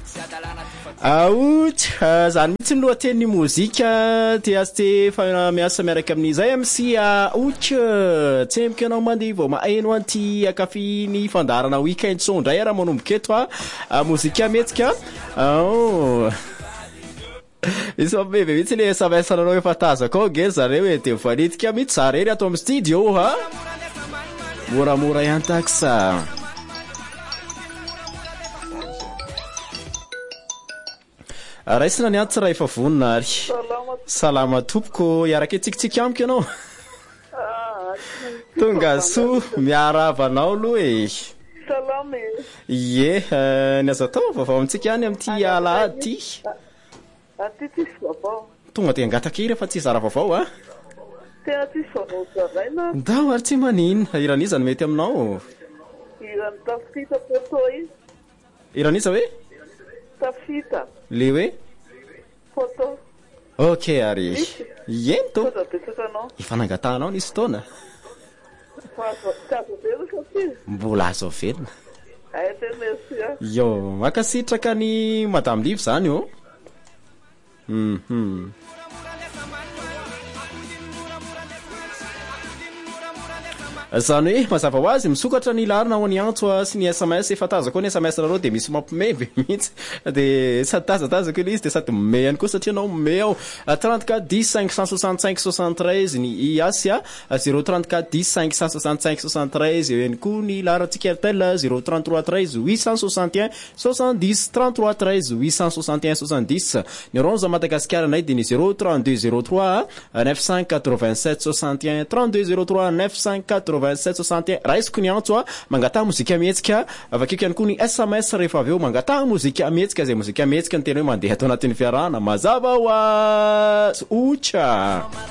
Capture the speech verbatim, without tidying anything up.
Ouch, zany mitsy ny lohatenin'ny mozika ty aste fa miasa miaraka amin'izay M C ouch, tsemboka anao mandeha vao mahaino anty akafiny fandarana weekend so ndray raha manomboka eto a mozika metsika. Oh. Iso bebe mitsy le savesana anao efa tazako ge zareo e de fanitika mitsy zarery ato amin'ny studio ha. Moramora ihany taksa. Raisina ni antsa raha efa vonina ary. Salama tompoko, iaraka tsikitsiky amiko ianao. Tonga so miaravanao aloha e. Salama. Ye, ny azo atao vaovao amintsika any amin'ity alahady ty. Aty tsisy vaovao. Tonga de angatakiry fa tsy zara vaovao a. Tena tsisy vaovao zaraina. Ndao ary tsy maninona, iran'iza no mety aminao? Irany tafita poto izy. Iran'iza hoe? Tafita. Le hoe? Poto. Ok ary. Yen to. Tazabetsakanao. Ifanangatanao nisy taona. Mbola azo velona. Ay tena merci. Yo, makasitraka ny Madame Liv zany oh. Mhm. Zany hoe mazava ho azy misokatra ny larina ho any antso sy ny S M S efa tazako ny S M S nareo de misy mampimeve mihitsy de sady tazatazako ilay izy de sady mime ihany koa satria anao mime ao trente-quatre dix cinq cent soixante-cinq soixante-treize ny I A S a zéro trente-quatre dix cinq cent soixante-cinq soixante-treize eo ihany koa ny larantsika Airtel zéro trente-trois treize huit cent soixante et un soixante-dix trente-trois treize huit cent soixante et un soixante-dix ny Orange Madagascar nay de ny zéro trente-deux zéro trois neuf cent quatre-vingt-sept soixante et un trente-deux zéro trois neuf cent quatre-vingt-sept soixante et un raha isiko ny antso mangataha mozika mihetsika avakeko ihany koa ny S M S rehefa aveo mangataha mozika mihetsika zay mozika mihetsika ny tena hoe mandeha ato anatin'ny fiarahana mazava ho azy oucha.